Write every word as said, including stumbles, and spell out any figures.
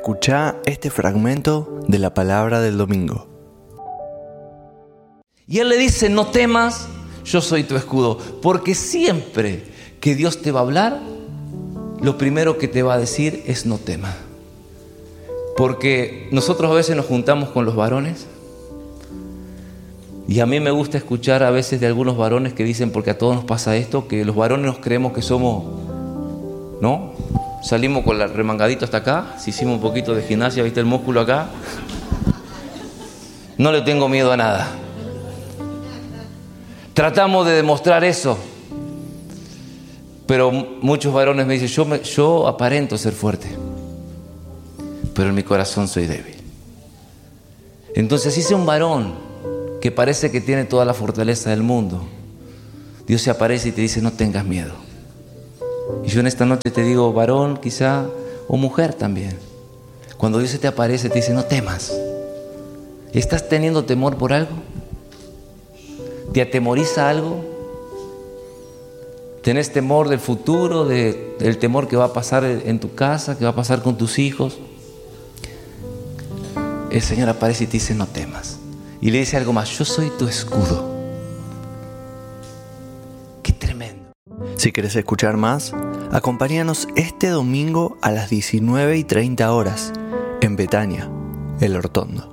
Escuchá este fragmento de la palabra del domingo. Y Él le dice: no temas, yo soy tu escudo. Porque siempre que Dios te va a hablar, lo primero que te va a decir es no temas. Porque nosotros a veces nos juntamos con los varones, y a mí me gusta escuchar a veces de algunos varones que dicen, porque a todos nos pasa esto, que los varones nos creemos que somos, ¿no? Salimos con el remangadito hasta acá, si hicimos un poquito de gimnasia, ¿viste el músculo acá? No le tengo miedo a nada. Tratamos de demostrar eso, pero muchos varones me dicen: yo, me, yo aparento ser fuerte, pero en mi corazón soy débil. Entonces, si es un varón que parece que tiene toda la fortaleza del mundo, Dios se aparece y te dice: no tengas miedo. Y yo en esta noche te digo, varón quizá, o mujer también, cuando Dios se te aparece te dice: no temas. ¿Estás teniendo temor por algo? ¿Te atemoriza algo? ¿Tenés temor del futuro, de, del temor que va a pasar en tu casa, que va a pasar con tus hijos? El Señor aparece y te dice: no temas. Y le dice algo más: yo soy tu escudo. ¡Qué tremendo! Si querés escuchar más, acompáñanos este domingo a las diecinueve y treinta horas en Betania, El Hortondo.